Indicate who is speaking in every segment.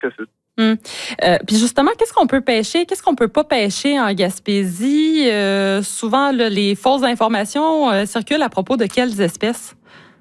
Speaker 1: que c'est.
Speaker 2: Puis justement, qu'est-ce qu'on peut pêcher? Qu'est-ce qu'on peut pas pêcher en Gaspésie? Souvent, là, les fausses informations circulent à propos de quelles espèces?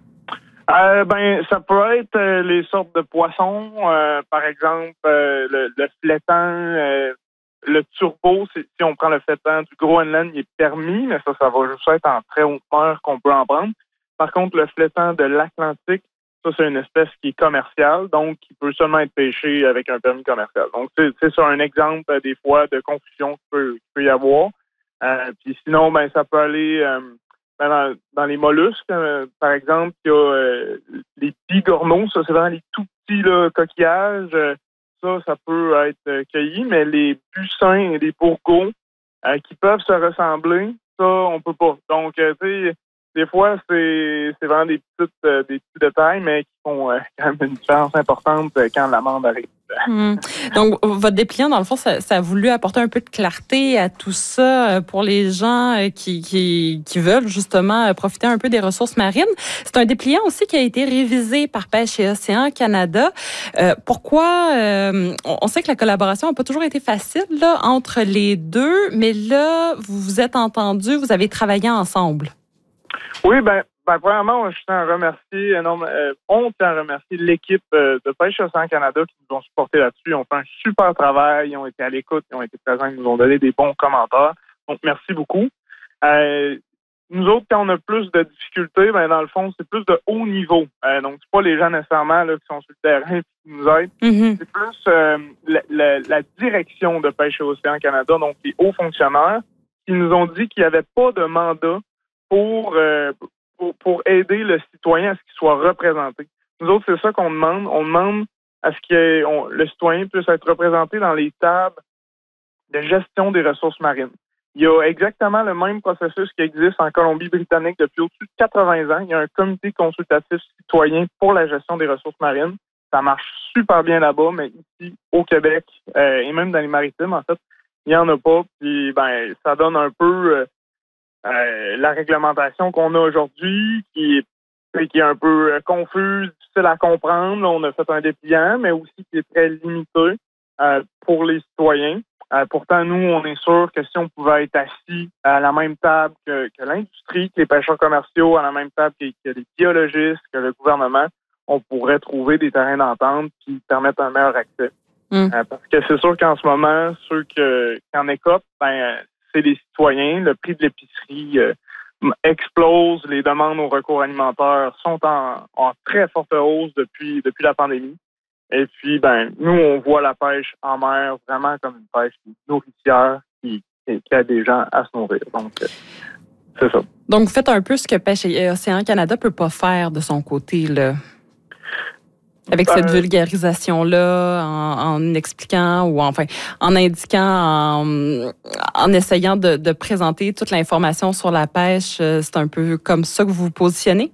Speaker 1: Ça peut être les sortes de poissons, par exemple le flétan, le turbo. Si on prend le flétan du Groenland, il est permis, mais ça va juste être en très haute mer qu'on peut en prendre. Par contre, le flétan de l'Atlantique, ça, c'est une espèce qui est commerciale, donc qui peut seulement être pêchée avec un permis commercial. Donc, c'est ça un exemple, des fois, de confusion qu'il peut y avoir. Puis sinon, ça peut aller dans les mollusques, par exemple, il y a les bigorneaux, ça, c'est vraiment les tout petits là, coquillages. Ça peut être cueilli, mais les buccins et les bourgots qui peuvent se ressembler, ça, on peut pas. Donc, tu sais, des fois, c'est vraiment des petits détails, mais qui font quand même une différence importante quand l'amende arrive.
Speaker 2: Donc, votre dépliant, dans le fond, ça a voulu apporter un peu de clarté à tout ça pour les gens qui veulent justement profiter un peu des ressources marines. C'est un dépliant aussi qui a été révisé par Pêche et Océan Canada. Pourquoi? On sait que la collaboration n'a pas toujours été facile là, entre les deux, mais là, vous vous êtes entendus, vous avez travaillé ensemble.
Speaker 1: Oui, premièrement, je tiens à remercier on tient à remercier l'équipe de Pêche Océan Canada qui nous ont supportés là-dessus. Ils ont fait un super travail, ils ont été à l'écoute, ils ont été présents, ils nous ont donné des bons commentaires. Donc, merci beaucoup. Nous autres, quand on a plus de difficultés, dans le fond, c'est plus de haut niveau. Donc, c'est pas les gens nécessairement là, qui sont sur le terrain et qui nous aident. Mm-hmm. C'est plus la direction de Pêche Océan Canada, donc les hauts fonctionnaires, qui nous ont dit qu'il n'y avait pas de mandat pour aider le citoyen à ce qu'il soit représenté. Nous autres, c'est ça qu'on demande. On demande à ce que le citoyen puisse être représenté dans les tables de gestion des ressources marines. Il y a exactement le même processus qui existe en Colombie-Britannique depuis au-dessus de 80 ans. Il y a un comité consultatif citoyen pour la gestion des ressources marines. Ça marche super bien là-bas, mais ici, au Québec, et même dans les maritimes, en fait, il n'y en a pas. Puis, ça donne un peu la réglementation qu'on a aujourd'hui, qui est un peu confuse, difficile à comprendre. Là, on a fait un dépliant, mais aussi qui est très limité pour les citoyens. Pourtant, nous, on est sûr que si on pouvait être assis à la même table que l'industrie, que les pêcheurs commerciaux, à la même table que les biologistes, que le gouvernement, on pourrait trouver des terrains d'entente qui permettent un meilleur accès. Parce que c'est sûr qu'en ce moment, ceux qui en écopent, c'est les citoyens. Le prix de l'épicerie explose. Les demandes au recours alimentaire sont en très forte hausse depuis la pandémie. Et puis, nous, on voit la pêche en mer vraiment comme une pêche nourricière qui aide des gens à se nourrir. Donc, c'est ça.
Speaker 2: Donc, vous faites un peu ce que Pêche et Océan Canada peut pas faire de son côté, là. Avec cette vulgarisation-là, en expliquant ou en indiquant, en essayant de présenter toute l'information sur la pêche, c'est un peu comme ça que vous vous positionnez?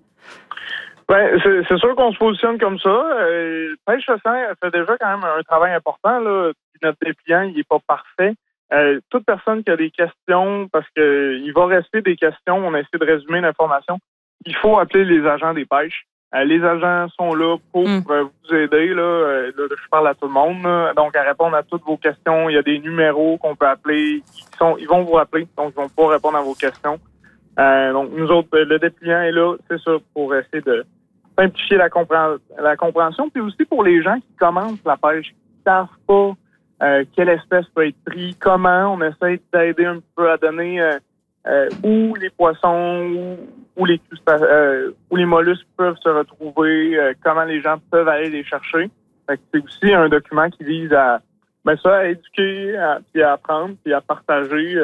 Speaker 1: C'est sûr qu'on se positionne comme ça. Pêche Océan fait déjà quand même un travail important, là. Notre dépliant, il n'est pas parfait. Toute personne qui a des questions, parce que il va rester des questions, on essaie de résumer l'information, il faut appeler les agents des pêches. Les agents sont là pour vous aider. Là, je parle à tout le monde. Là. Donc, à répondre à toutes vos questions, il y a des numéros qu'on peut appeler. Ils vont vous rappeler, donc ils vont pas répondre à vos questions. Donc, nous autres, le dépliant est là, c'est ça, pour essayer de simplifier la compréhension. Puis aussi pour les gens qui commencent la pêche, qui ne savent pas quelle espèce peut être prise, comment. On essaie d'aider un peu à donner où les poissons, où les mollusques peuvent se retrouver, comment les gens peuvent aller les chercher. Fait que c'est aussi un document qui vise à éduquer, puis à apprendre, puis à partager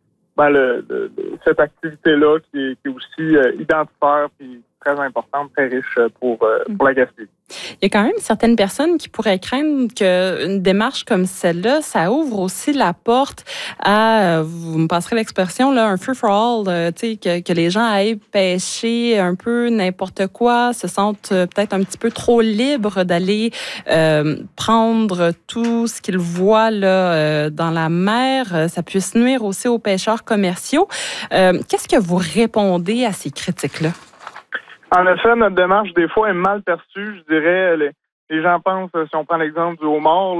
Speaker 1: cette activité-là qui est aussi identitaire puis très importante, très riche pour la Gaspésie.
Speaker 2: Il y a quand même certaines personnes qui pourraient craindre qu'une démarche comme celle-là, ça ouvre aussi la porte à, vous me passerez l'expression, là, un free-for-all, que les gens aillent pêcher un peu n'importe quoi, se sentent peut-être un petit peu trop libres d'aller prendre tout ce qu'ils voient là, dans la mer. Ça puisse nuire aussi aux pêcheurs commerciaux. Qu'est-ce que vous répondez à ces critiques-là?
Speaker 1: En effet, notre démarche, des fois, est mal perçue. Je dirais, les gens pensent, si on prend l'exemple du homard,